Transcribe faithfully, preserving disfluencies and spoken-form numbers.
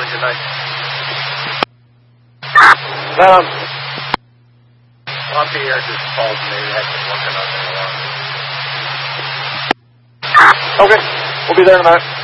Good night. Um, Lafayette just called me. They have been working on the alarm. okay. We'll be there tonight.